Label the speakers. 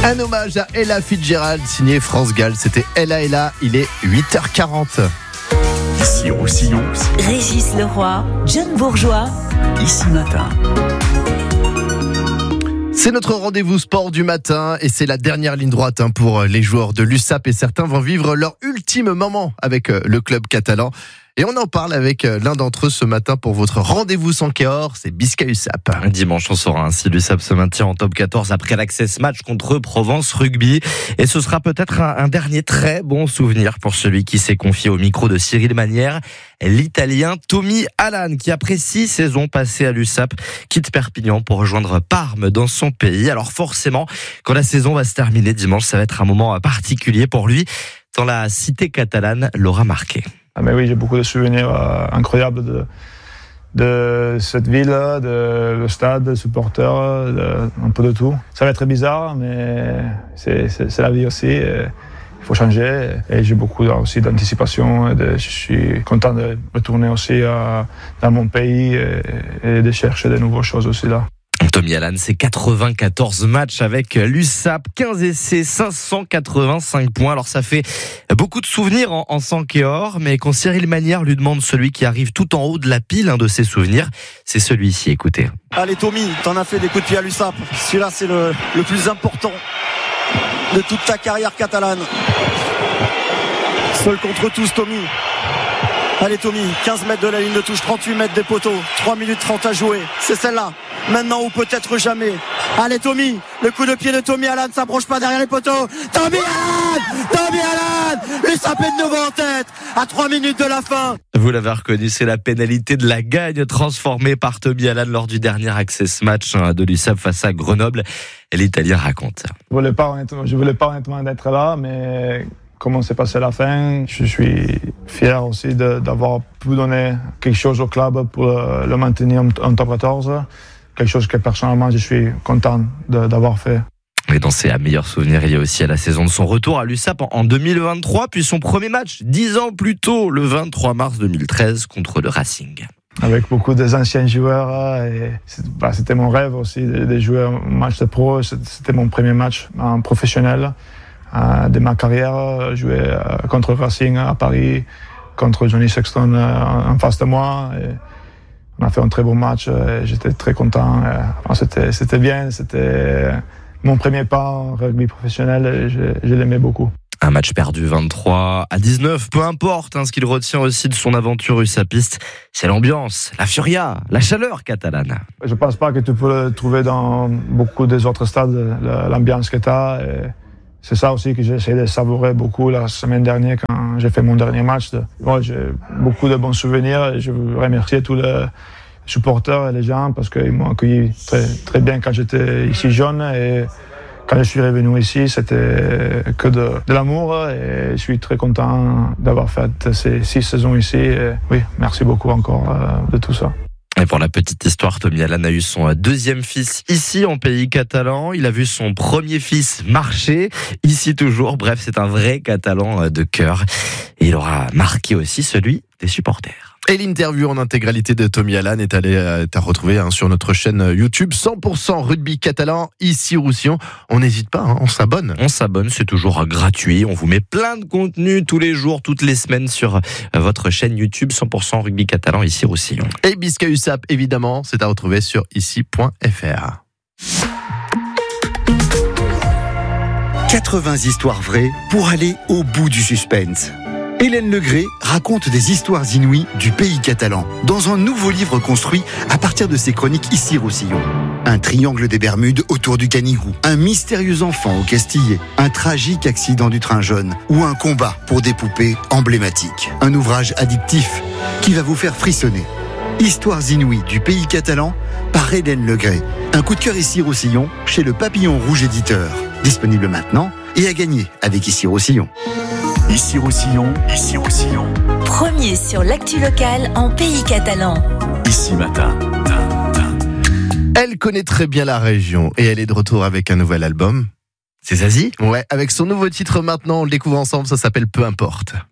Speaker 1: Un hommage à Ella Fitzgerald, signé France Gall. C'était Ella, il est 8h40.
Speaker 2: Ici Roussillon,
Speaker 3: Régis Leroy, John Bourgeois,
Speaker 2: Ici Matin.
Speaker 1: C'est notre rendez-vous sport du matin et c'est la dernière ligne droite pour les joueurs de l'USAP et certains vont vivre leur ultime moment avec le club catalan. Et on en parle avec l'un d'entre eux ce matin pour votre rendez-vous sans Cahors, c'est Bisca USAP.
Speaker 4: Dimanche, on saura si l'USAP se maintient en top 14 après l'Access Match contre Provence Rugby. Et ce sera peut-être un dernier très bon souvenir pour celui qui s'est confié au micro de Cyril Manière, l'Italien Tommy Allan, qui après 6 saisons passées à l'USAP, quitte Perpignan pour rejoindre Parme dans son pays. Alors forcément, quand la saison va se terminer dimanche, ça va être un moment particulier pour lui, tant la cité catalane l'aura marqué.
Speaker 5: Ah mais oui, j'ai beaucoup de souvenirs incroyables de cette ville, de le stade, des supporters, un peu de tout. Ça va être bizarre, mais c'est la vie aussi. Il faut changer et j'ai beaucoup aussi d'anticipation. Je suis content de retourner aussi dans mon pays et de chercher de nouvelles choses aussi là.
Speaker 4: Tommy Allan, c'est 94 matchs avec l'USAP, 15 essais, 585 points. Alors ça fait beaucoup de souvenirs en sang et or, mais quand Cyril Manière lui demande celui qui arrive tout en haut de la pile de ses souvenirs, c'est celui-ci, écoutez.
Speaker 6: Allez Tommy, t'en as fait des coups de pied à l'USAP. Celui-là c'est le plus important de toute ta carrière catalane. Seul contre tous Tommy. Allez Tommy, 15 mètres de la ligne de touche, 38 mètres des poteaux, 3 minutes 30 à jouer. C'est celle-là, maintenant ou peut-être jamais. Allez Tommy, le coup de pied de Tommy Allan s'approche pas derrière les poteaux. Tommy Allan, l'USAP est de nouveau en tête, à 3 minutes de la fin.
Speaker 4: Vous l'avez reconnu, c'est la pénalité de la gagne transformée par Tommy Allan lors du dernier Access Match de l'USAP face à Grenoble. Et l'Italien raconte.
Speaker 5: Je voulais pas honnêtement d'être là, mais comment s'est passé la fin, je suis fier aussi d'avoir pu donner quelque chose au club pour le maintenir en top 14. Quelque chose que personnellement je suis content d'avoir fait.
Speaker 4: Et dans ses meilleurs souvenirs, il y a aussi à la saison de son retour à l'USAP en 2023, puis son premier match 10 ans plus tôt, le 23 mars 2013 contre le Racing. Avec
Speaker 5: beaucoup d'anciens joueurs, et c'était mon rêve aussi de jouer un match de pro. C'était mon premier match en professionnel de ma carrière, jouer contre Racing à Paris, contre Johnny Sexton en face de moi. Et on a fait un très beau match et j'étais très content. C'était bien, c'était mon premier pas en rugby professionnel et je l'aimais beaucoup.
Speaker 4: Un match perdu 23-19, peu importe. Ce qu'il retient aussi de son aventure USAPiste, c'est l'ambiance, la furia, la chaleur catalane.
Speaker 5: Je ne pense pas que tu peux le trouver dans beaucoup des autres stades, l'ambiance que tu as. C'est ça aussi que j'ai essayé de savourer beaucoup la semaine dernière quand j'ai fait mon dernier match. J'ai beaucoup de bons souvenirs et je veux remercier tous les supporters et les gens parce qu'ils m'ont accueilli très, très bien quand j'étais ici jeune. Et quand je suis revenu ici, c'était que de l'amour et je suis très content d'avoir fait ces 6 saisons ici. Et oui, merci beaucoup encore de tout ça.
Speaker 4: Et pour la petite histoire, Tommy Allan a eu son deuxième fils ici en pays catalan. Il a vu son premier fils marcher ici toujours. Bref, c'est un vrai Catalan de cœur. Et il aura marqué aussi celui des supporters.
Speaker 1: Et l'interview en intégralité de Tommy Allan est à retrouver sur notre chaîne YouTube 100% rugby catalan, ici Roussillon. On n'hésite pas, on s'abonne.
Speaker 4: On s'abonne, c'est toujours gratuit. On vous met plein de contenu tous les jours, toutes les semaines sur votre chaîne YouTube 100% rugby catalan, ici Roussillon.
Speaker 1: Et Bisca USAP, évidemment, c'est à retrouver sur ici.fr.
Speaker 2: 80 histoires vraies pour aller au bout du suspense. Hélène Legré raconte des histoires inouïes du pays catalan dans un nouveau livre construit à partir de ses chroniques ici Roussillon. Un triangle des Bermudes autour du Canigou, un mystérieux enfant au Castillet, un tragique accident du train jaune ou un combat pour des poupées emblématiques. Un ouvrage addictif qui va vous faire frissonner. Histoires inouïes du pays catalan par Hélène Legré. Un coup de cœur ici Roussillon chez le Papillon Rouge éditeur. Disponible maintenant et à gagner avec ici Roussillon.
Speaker 3: Ici Roussillon. Premier sur l'actu locale en pays catalan.
Speaker 2: Ici Matin.
Speaker 1: Elle connaît très bien la région et elle est de retour avec un nouvel album.
Speaker 4: C'est Zazie ?
Speaker 1: Ouais, avec son nouveau titre maintenant, on le découvre ensemble, ça s'appelle Peu importe.